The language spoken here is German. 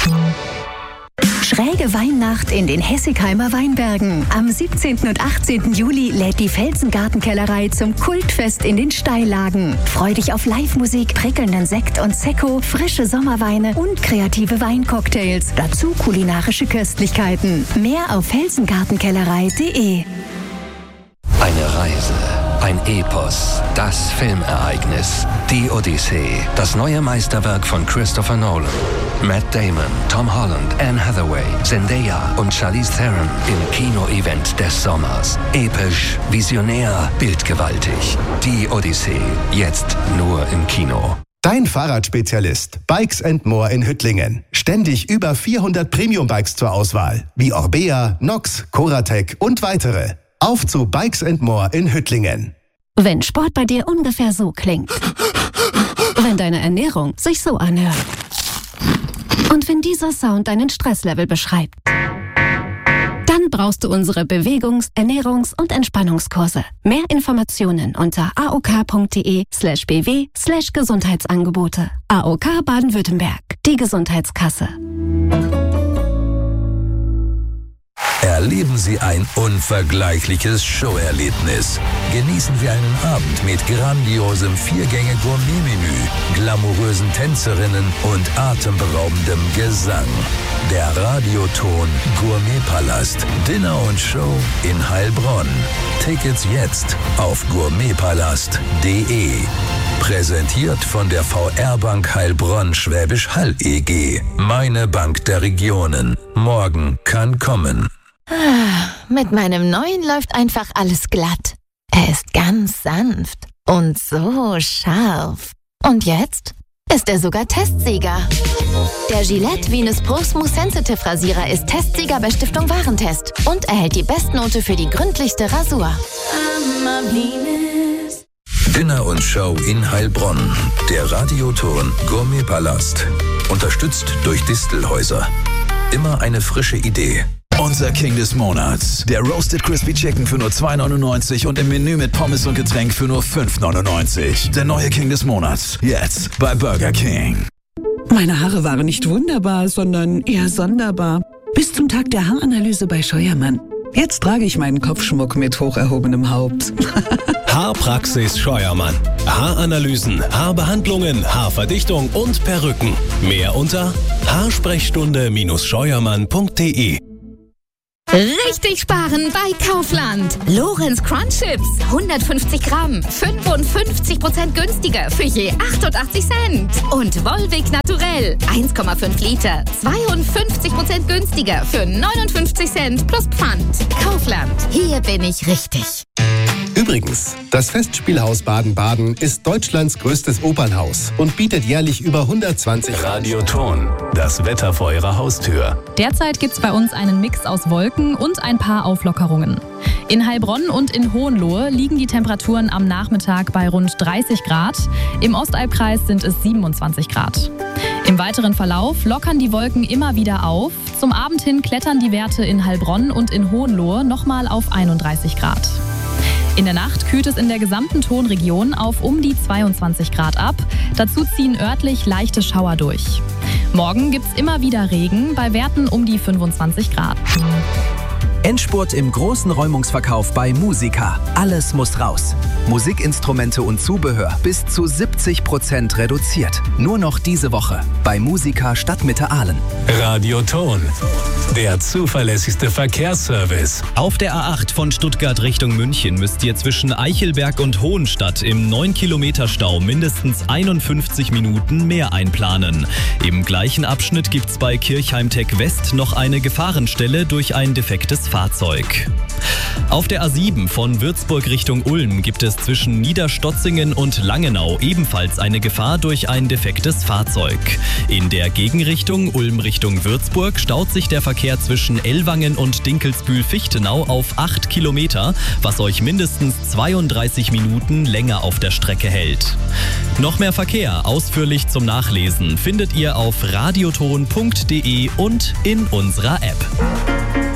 Schräge Weihnacht in den Hessigheimer Weinbergen. Am 17. und 18. Juli lädt die Felsengartenkellerei zum Kultfest in den Steillagen. Freu dich auf Live-Musik, prickelnden Sekt und Sekko, frische Sommerweine und kreative Weincocktails. Dazu kulinarische Köstlichkeiten. Mehr auf felsengartenkellerei.de. Eine Reise, ein Epos, das Filmereignis, die Odyssee, das neue Meisterwerk von Christopher Nolan. Matt Damon, Tom Holland, Anne Hathaway, Zendaya und Charlize Theron im Kino-Event des Sommers. Episch, visionär, bildgewaltig. Die Odyssee, jetzt nur im Kino. Dein Fahrradspezialist Bikes & More in Hüttlingen. Ständig über 400 Premium-Bikes zur Auswahl, wie Orbea, Nox, Coratec und weitere. Auf zu Bikes & More in Hüttlingen. Wenn Sport bei dir ungefähr so klingt. Wenn deine Ernährung sich so anhört. Und wenn dieser Sound deinen Stresslevel beschreibt. Dann brauchst du unsere Bewegungs-, Ernährungs- und Entspannungskurse. Mehr Informationen unter aok.de/bw/Gesundheitsangebote. AOK Baden-Württemberg, die Gesundheitskasse. Erleben Sie ein unvergleichliches Showerlebnis. Genießen Sie einen Abend mit grandiosem 4-Gänge-Gourmet-Menü, glamourösen Tänzerinnen und atemberaubendem Gesang. Der Radioton Gourmetpalast, Dinner und Show in Heilbronn. Tickets jetzt auf gourmetpalast.de. Präsentiert von der VR-Bank Heilbronn Schwäbisch Hall e.G. Meine Bank der Regionen. Morgen kann kommen. Mit meinem neuen läuft einfach alles glatt. Er ist ganz sanft und so scharf. Und jetzt ist er sogar Testsieger. Der Gillette Venus Pro Smooth Sensitive Rasierer ist Testsieger bei Stiftung Warentest und erhält die Bestnote für die gründlichste Rasur. Dinner und Show in Heilbronn. Der Radioton Gourmetpalast. Unterstützt durch Distelhäuser. Immer eine frische Idee. Unser King des Monats. Der Roasted Crispy Chicken für nur 2,99 und im Menü mit Pommes und Getränk für nur 5,99. Der neue King des Monats. Jetzt bei Burger King. Meine Haare waren nicht wunderbar, sondern eher sonderbar. Bis zum Tag der Haaranalyse bei Scheuermann. Jetzt trage ich meinen Kopfschmuck mit hoch erhobenem Haupt. Haarpraxis Scheuermann. Haaranalysen, Haarbehandlungen, Haarverdichtung und Perücken. Mehr unter haarsprechstunde-scheuermann.de. Richtig sparen bei Kaufland. Lorenz Crunch Chips, 150 Gramm, 55% günstiger für je 88 Cent. Und Volvic Naturell, 1,5 Liter, 52% günstiger für 59 Cent plus Pfand. Kaufland, hier bin ich richtig. Übrigens, das Festspielhaus Baden-Baden ist Deutschlands größtes Opernhaus und bietet jährlich über 120... Radioton, das Wetter vor Ihrer Haustür. Derzeit gibt's bei uns einen Mix aus Wolken und ein paar Auflockerungen. In Heilbronn und in Hohenlohe liegen die Temperaturen am Nachmittag bei rund 30 Grad. Im Ostalbkreis sind es 27 Grad. Im weiteren Verlauf lockern die Wolken immer wieder auf. Zum Abend hin klettern die Werte in Heilbronn und in Hohenlohe nochmal auf 31 Grad. In der Nacht kühlt es in der gesamten Tonregion auf um die 22 Grad ab. Dazu ziehen örtlich leichte Schauer durch. Morgen gibt's immer wieder Regen, bei Werten um die 25 Grad. Endspurt im großen Räumungsverkauf bei Musica. Alles muss raus. Musikinstrumente und Zubehör bis zu 70% reduziert. Nur noch diese Woche bei Musica Stadtmitte Aalen. Radioton, der zuverlässigste Verkehrsservice. Auf der A8 von Stuttgart Richtung München müsst ihr zwischen Eichelberg und Hohenstadt im 9-Kilometer-Stau mindestens 51 Minuten mehr einplanen. Im gleichen Abschnitt gibt's bei Kirchheim-Tech West noch eine Gefahrenstelle durch ein defektes Fahrzeug. Auf der A7 von Würzburg Richtung Ulm gibt es zwischen Niederstotzingen und Langenau ebenfalls eine Gefahr durch ein defektes Fahrzeug. In der Gegenrichtung Ulm Richtung Würzburg staut sich der Verkehr zwischen Ellwangen und Dinkelsbühl-Fichtenau auf 8 Kilometer, was euch mindestens 32 Minuten länger auf der Strecke hält. Noch mehr Verkehr ausführlich zum Nachlesen findet ihr auf radioton.de und in unserer App.